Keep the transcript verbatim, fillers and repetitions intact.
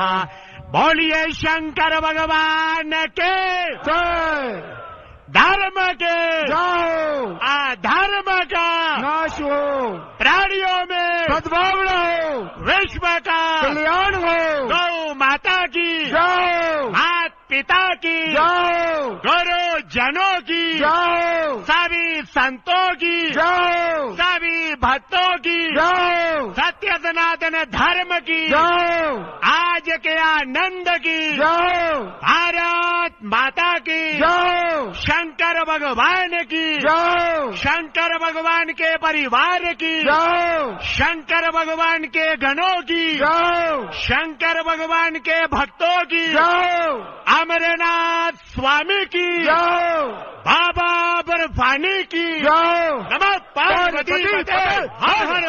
बोलिए शंकर भगवान के जय। धर्म के जाओ अधर्म का नाश हो, प्राणियों में सद्भावना हो, विश्व का कल्याण हो। गौ माता की जाओ मात पिता की जाओ गुरु जनों की जाओ सभी संतों की जाओ सभी भक्तों की जाओ सत्य सनातन धर्म की जाओ आज के आनंद की जाओ भारत माता की जाओ शंकर भगवान की जाओ शंकर भगवान के परिवार की जाओ शंकर भगवान के गणों की जाओ शंकर भगवान के भक्तों की जाओ अमरनाथ स्वामी की जाओ बाबा बर्फानी की जाओ नमः पार्वती पार्वती पते हर हर